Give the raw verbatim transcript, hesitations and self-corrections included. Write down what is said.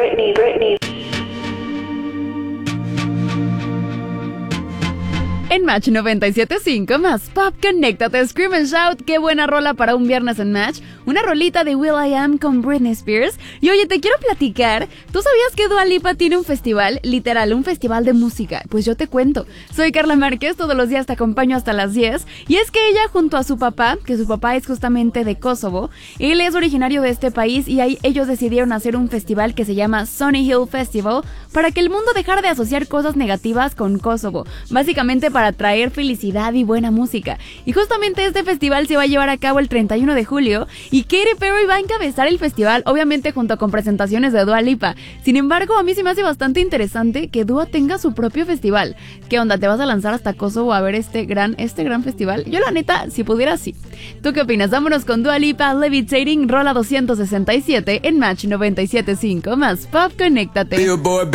Britney, Britney. En Match noventa y siete punto cinco más Pop, conéctate, Scream and Shout. Qué buena rola para un viernes en Match. Una rolita de Will I Am con Britney Spears. Y oye, te quiero platicar. ¿Tú sabías que Dua Lipa tiene un festival? Literal, un festival de música. Pues yo te cuento. Soy Carla Márquez, todos los días te acompaño hasta las diez. Y es que ella junto a su papá, que su papá es justamente de Kosovo, él es originario de este país y ahí ellos decidieron hacer un festival que se llama Sunny Hill Festival para que el mundo dejara de asociar cosas negativas con Kosovo. Básicamente para traer felicidad y buena música. Y justamente este festival se va a llevar a cabo el treinta y uno de julio y Katy Perry va a encabezar el festival, obviamente junto con presentaciones de Dua Lipa. Sin embargo, a mí se me hace bastante interesante que Dua tenga su propio festival. ¿Qué onda? ¿Te vas a lanzar hasta Kosovo a ver este gran, este gran festival? Yo la neta, si pudiera, sí. ¿Tú qué opinas? Vámonos con Dua Lipa, Levitating, rola doscientos sesenta y siete en Match noventa y siete punto cinco más Pop, conéctate. Billboard